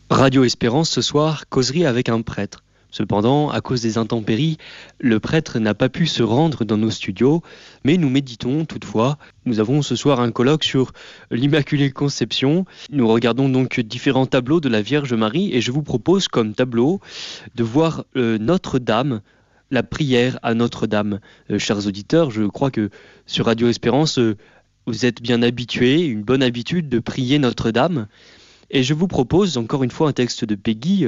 Radio Espérance ce soir, causerie avec un prêtre. Cependant, à cause des intempéries, le prêtre n'a pas pu se rendre dans nos studios, mais nous méditons toutefois. Nous avons ce soir un colloque sur l'Immaculée Conception. Nous regardons donc différents tableaux de la Vierge Marie et je vous propose comme tableau de voir Notre-Dame, la prière à Notre-Dame. Chers auditeurs, je crois que sur Radio Espérance, vous êtes bien habitués, une bonne habitude de prier Notre-Dame. Et je vous propose encore une fois un texte de Peggy,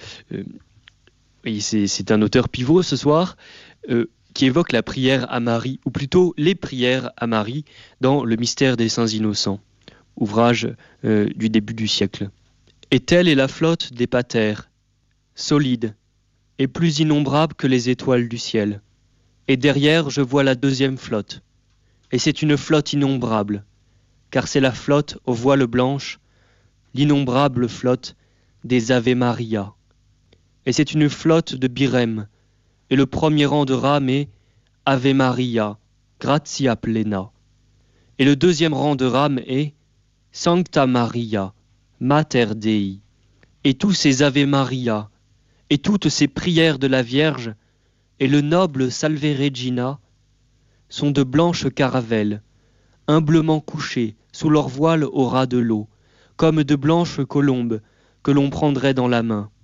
c'est un auteur pivot ce soir, qui évoque la prière à Marie, ou plutôt les prières à Marie, dans Le mystère des saints innocents, ouvrage du début du siècle. Et telle est la flotte des patères, solide, et plus innombrable que les étoiles du ciel. Et derrière, je vois la deuxième flotte, et c'est une flotte innombrable, car c'est la flotte aux voiles blanches, l'innombrable flotte des Ave Maria. Et c'est une flotte de birèmes, et le premier rang de rames est Ave Maria, gratia plena. Et le deuxième rang de rames est Sancta Maria, Mater Dei. Et tous ces Ave Maria, et toutes ces prières de la Vierge, et le noble Salve Regina, sont de blanches caravelles, humblement couchées sous leur voile au ras de l'eau, comme de blanches colombes que l'on prendrait dans la main.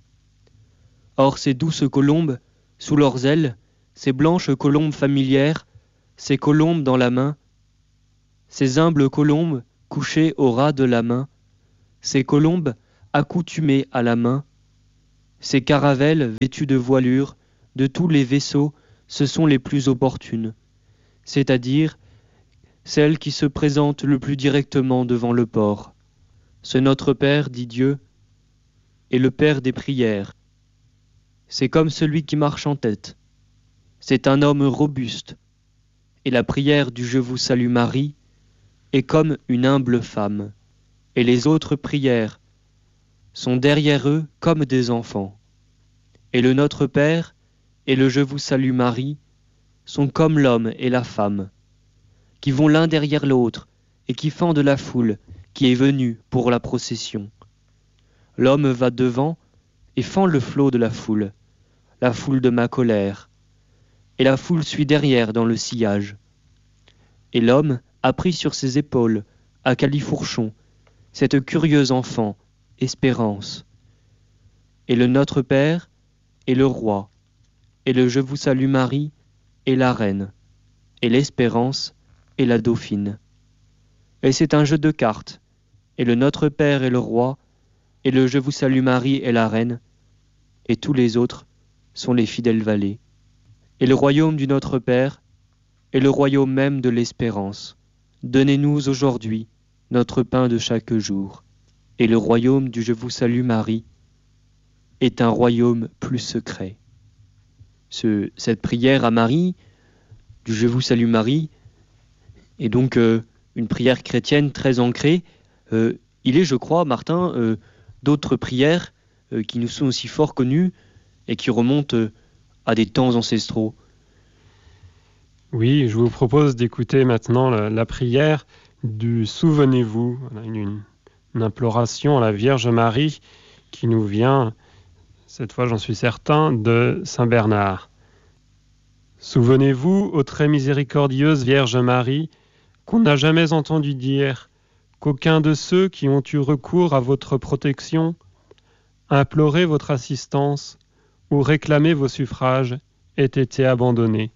Or ces douces colombes, sous leurs ailes, ces blanches colombes familières, ces colombes dans la main, ces humbles colombes couchées au ras de la main, ces colombes accoutumées à la main, ces caravelles vêtues de voilures, de tous les vaisseaux, ce sont les plus opportunes, c'est-à-dire celles qui se présentent le plus directement devant le port. Ce Notre Père, dit Dieu, est le Père des prières. C'est comme celui qui marche en tête. C'est un homme robuste. Et la prière du Je vous salue Marie est comme une humble femme. Et les autres prières sont derrière eux comme des enfants. Et le Notre Père et le Je vous salue Marie sont comme l'homme et la femme, qui vont l'un derrière l'autre et qui fendent la foule qui est venue pour la procession. L'homme va devant et fend le flot de la foule de ma colère, et la foule suit derrière dans le sillage. Et l'homme a pris sur ses épaules, à califourchon, cette curieuse enfant, Espérance. Et le Notre Père est le roi, et le Je vous salue Marie est la reine, et l'Espérance est la dauphine. Et c'est un jeu de cartes, et le Notre Père est le roi, et le Je vous salue Marie est la reine, et tous les autres sont les fidèles valets. Et le royaume du Notre Père est le royaume même de l'espérance. Donnez-nous aujourd'hui notre pain de chaque jour. Et le royaume du Je vous salue Marie est un royaume plus secret. Cette prière à Marie, du Je vous salue Marie, est donc une prière chrétienne très ancrée. Il est, je crois, Martin, d'autres prières qui nous sont aussi fort connues et qui remontent à des temps ancestraux. Oui, je vous propose d'écouter maintenant la prière du Souvenez-vous, une imploration à la Vierge Marie qui nous vient, cette fois j'en suis certain, de Saint Bernard. Souvenez-vous, ô très miséricordieuse Vierge Marie, qu'on n'a jamais entendu dire qu'aucun de ceux qui ont eu recours à votre protection, imploré votre assistance ou réclamé vos suffrages ait été abandonné.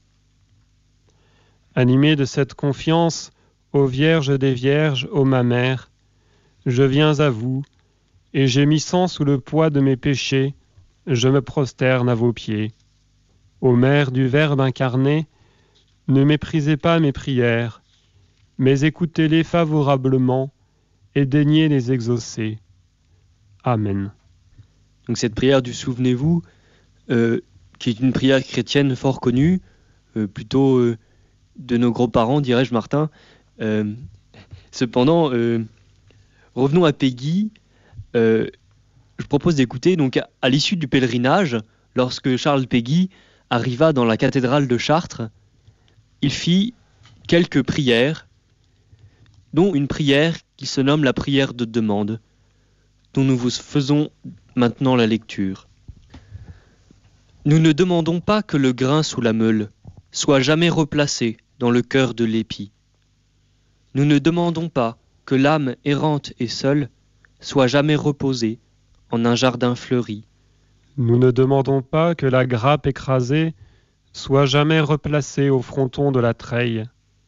Animé de cette confiance, ô Vierge des Vierges, ô ma mère, je viens à vous, et gémissant sous le poids de mes péchés, je me prosterne à vos pieds. Ô Mère du Verbe incarné, ne méprisez pas mes prières, mais écoutez-les favorablement et daignez les exaucer. Amen. Donc cette prière du Souvenez-vous, qui est une prière chrétienne fort connue, plutôt de nos grands-parents, dirais-je Martin. Cependant, revenons à Peggy. Je propose d'écouter donc à l'issue du pèlerinage, lorsque Charles Péguy arriva dans la cathédrale de Chartres, il fit quelques prières, dont une prière qui se nomme la prière de demande. dont nous vous faisons maintenant la lecture. Nous ne demandons pas que le grain sous la meule soit jamais replacé dans le cœur de l'épi. Nous ne demandons pas que l'âme errante et seule soit jamais reposée en un jardin fleuri. Nous ne demandons pas que la grappe écrasée soit jamais replacée au fronton de la treille,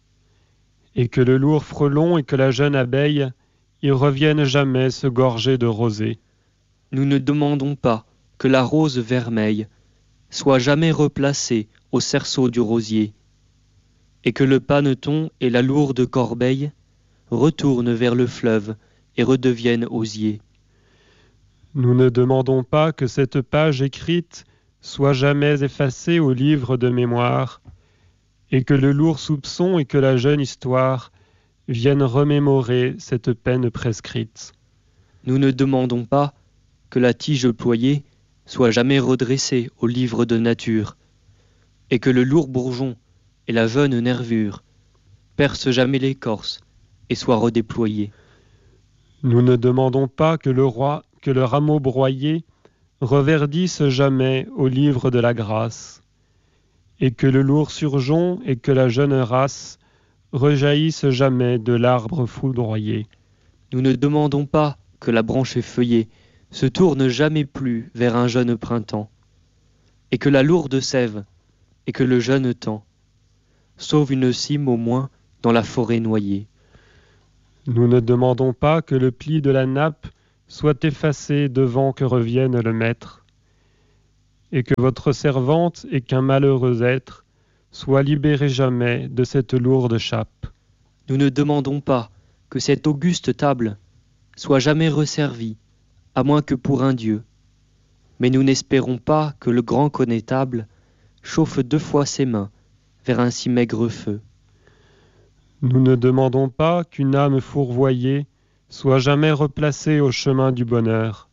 et que le lourd frelon et que la jeune abeille y reviennent jamais se gorger de rosée. Nous ne demandons pas que la rose vermeille soit jamais replacée au cerceau du rosier, et que le paneton et la lourde corbeille retournent vers le fleuve et redeviennent osier. Nous ne demandons pas que cette page écrite soit jamais effacée au livre de mémoire, et que le lourd soupçon et que la jeune histoire viennent remémorer cette peine prescrite. Nous ne demandons pas que la tige ployée soit jamais redressée au livre de nature, et que le lourd bourgeon et la jeune nervure percent jamais l'écorce et soient redéployés. Nous ne demandons pas que le rameau broyé reverdisse jamais au livre de la grâce, et que le lourd surgeon et que la jeune race rejaillissent jamais de l'arbre foudroyé. Nous ne demandons pas que la branche feuillée se tourne jamais plus vers un jeune printemps, et que la lourde sève et que le jeune temps sauve une cime au moins dans la forêt noyée. Nous ne demandons pas que le pli de la nappe soit effacé devant que revienne le maître, et que votre servante et qu'un malheureux être soit libéré jamais de cette lourde chape. Nous ne demandons pas que cette auguste table soit jamais resservie, à moins que pour un Dieu, mais nous n'espérons pas que le grand connétable chauffe 2 fois ses mains vers un si maigre feu. Nous ne demandons pas qu'une âme fourvoyée soit jamais replacée au chemin du bonheur.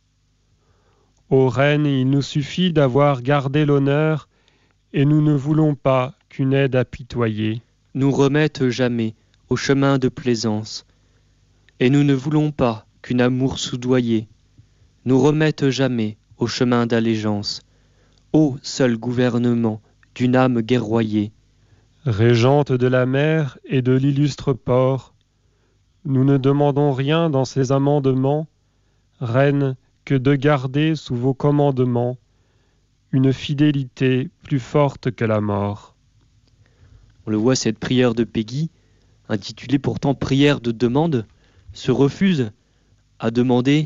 Ô reine, il nous suffit d'avoir gardé l'honneur, et nous ne voulons pas qu'une aide apitoyée nous remette jamais au chemin de plaisance, et nous ne voulons pas qu'une amour soudoyée nous remette jamais au chemin d'allégeance. Ô seul gouvernement d'une âme guerroyée, Régente de la mer et de l'illustre port, nous ne demandons rien dans ces amendements, reine, que de garder sous vos commandements une fidélité plus forte que la mort. On le voit, cette prière de Péguy, intitulée pourtant prière de demande, se refuse à demander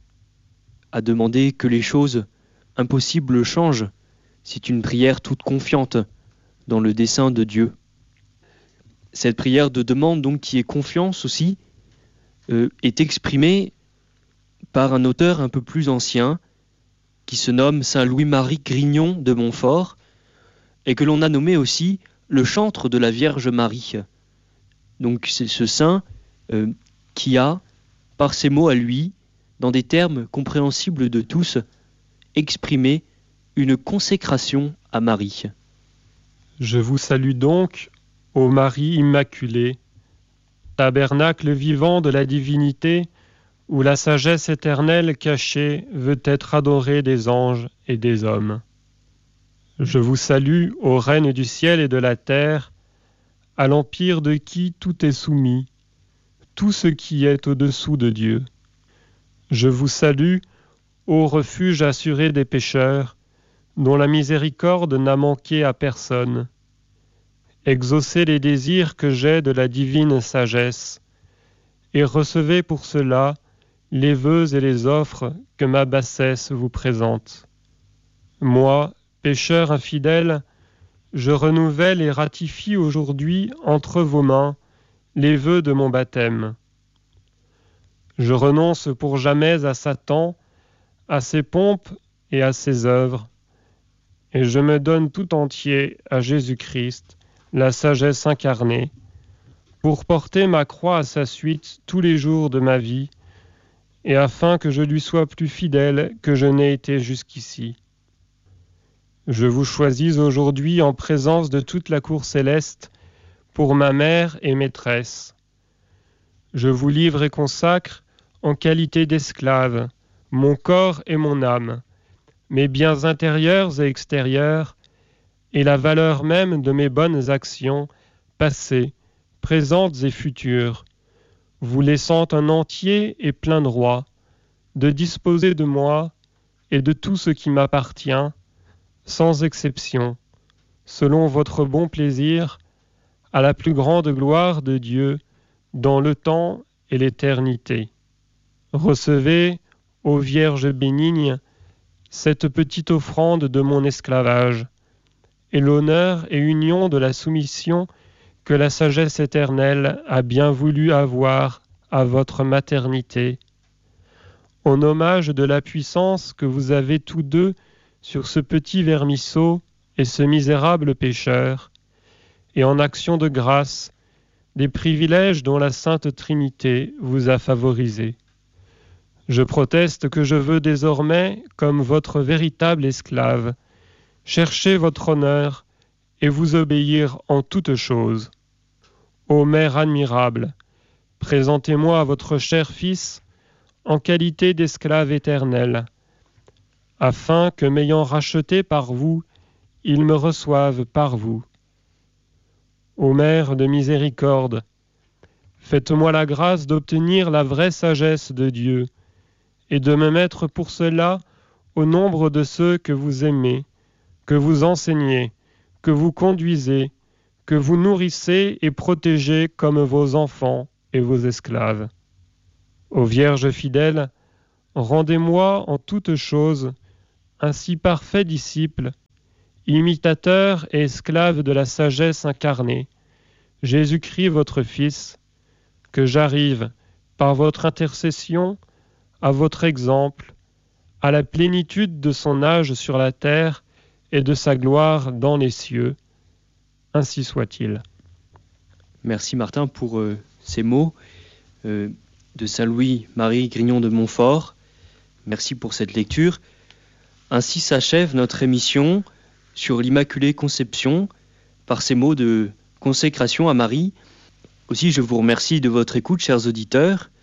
que les choses impossibles changent. C'est une prière toute confiante dans le dessein de Dieu. Cette prière de demande, donc, qui est confiance aussi, est exprimée par un auteur un peu plus ancien, qui se nomme Saint Louis-Marie Grignon de Montfort, et que l'on a nommé aussi le chantre de la Vierge Marie. Donc c'est ce saint qui a, par ses mots à lui, dans des termes compréhensibles de tous, exprimé une consécration à Marie. Je vous salue donc, ô Marie Immaculée, tabernacle vivant de la divinité, où la sagesse éternelle cachée veut être adorée des anges et des hommes. Je vous salue, ô Reine du ciel et de la terre, à l'empire de qui tout est soumis, tout ce qui est au-dessous de Dieu. Je vous salue, ô refuge assuré des pécheurs, dont la miséricorde n'a manqué à personne. Exaucez les désirs que j'ai de la divine sagesse, et recevez pour cela les vœux et les offres que ma bassesse vous présente. Moi, pécheur infidèle, je renouvelle et ratifie aujourd'hui entre vos mains les vœux de mon baptême. Je renonce pour jamais à Satan, à ses pompes et à ses œuvres, et je me donne tout entier à Jésus-Christ, la sagesse incarnée, pour porter ma croix à sa suite tous les jours de ma vie, et afin que je lui sois plus fidèle que je n'ai été jusqu'ici. Je vous choisis aujourd'hui en présence de toute la cour céleste pour ma mère et maîtresse. Je vous livre et consacre en qualité d'esclave mon corps et mon âme, mes biens intérieurs et extérieurs, et la valeur même de mes bonnes actions, passées, présentes et futures, vous laissant un entier et plein droit de disposer de moi et de tout ce qui m'appartient, sans exception, selon votre bon plaisir, à la plus grande gloire de Dieu, dans le temps et l'éternité. Recevez, ô Vierge bénigne, cette petite offrande de mon esclavage, et l'honneur et union de la soumission que la sagesse éternelle a bien voulu avoir à votre maternité, en hommage de la puissance que vous avez tous deux sur ce petit vermisseau et ce misérable pécheur, et en action de grâce des privilèges dont la Sainte Trinité vous a favorisé. Je proteste que je veux désormais, comme votre véritable esclave, chercher votre honneur et vous obéir en toutes choses. Ô Mère admirable, présentez-moi votre cher Fils en qualité d'esclave éternel, afin que, m'ayant racheté par vous, il me reçoive par vous. Ô Mère de miséricorde, faites-moi la grâce d'obtenir la vraie sagesse de Dieu, et de me mettre pour cela au nombre de ceux que vous aimez, que vous enseignez, que vous conduisez, que vous nourrissez et protégez comme vos enfants et vos esclaves. Ô Vierge fidèle, rendez-moi en toutes choses un si parfait disciple, imitateur et esclave de la sagesse incarnée, Jésus-Christ votre Fils, que j'arrive, par votre intercession, à votre exemple, à la plénitude de son âge sur la terre et de sa gloire dans les cieux. Ainsi soit-il. Merci Martin pour ces mots de Saint Louis-Marie Grignon de Montfort. Merci pour cette lecture. Ainsi s'achève notre émission sur l'Immaculée Conception par ces mots de consécration à Marie. Aussi, je vous remercie de votre écoute, chers auditeurs.